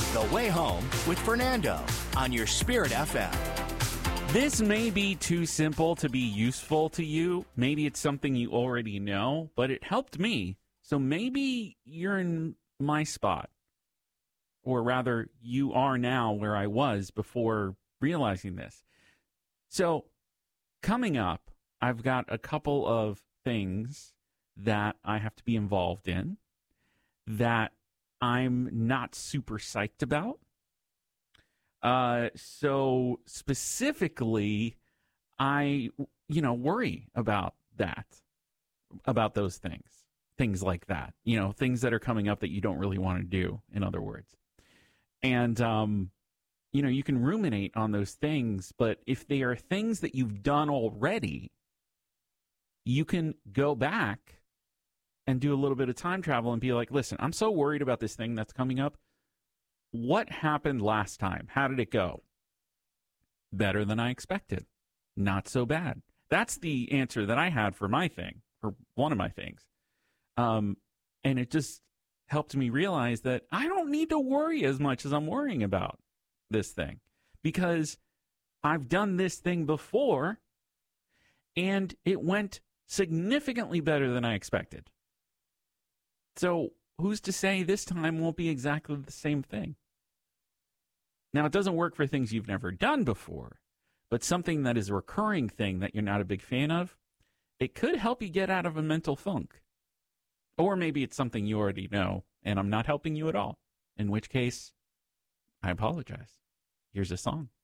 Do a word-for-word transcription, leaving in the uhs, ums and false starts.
The Way Home with Fernando on your Spirit F M. This may be too simple to be useful to you. Maybe it's something you already know, but it helped me. So maybe you're in my spot. Or rather, you are now where I was before realizing this. So coming up, I've got a couple of things that I have to be involved in that I'm not super psyched about. Uh, so specifically, I, you know, worry about that, about those things, things like that, you know, things that are coming up that you don't really want to do, in other words. And, um, you know, you can ruminate on those things, but if they are things that you've done already, you can go back and do a little bit of time travel and be like, listen, I'm so worried about this thing that's coming up. What happened last time? How did it go? Better than I expected. Not so bad. That's the answer that I had for my thing, for one of my things. Um, and it just helped me realize that I don't need to worry as much as I'm worrying about this thing, because I've done this thing before and it went significantly better than I expected. So who's to say this time won't be exactly the same thing? Now, it doesn't work for things you've never done before, but something that is a recurring thing that you're not a big fan of, it could help you get out of a mental funk. Or maybe it's something you already know, and I'm not helping you at all, in which case, I apologize. Here's a song.